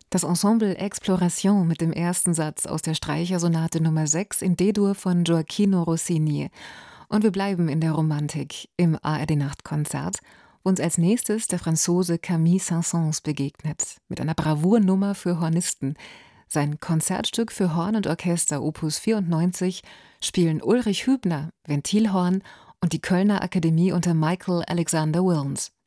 Das Ensemble Exploration mit dem ersten Satz aus der Streichersonate Nummer 6 in D-Dur von Gioacchino Rossini. Und wir bleiben in der Romantik im ARD-Nachtkonzert, wo uns als nächstes der Franzose Camille Saint-Saëns begegnet, mit einer Bravournummer für Hornisten. Sein Konzertstück für Horn und Orchester Opus 94 spielen Ulrich Hübner, Ventilhorn und die Kölner Akademie unter Michael Alexander Wilms.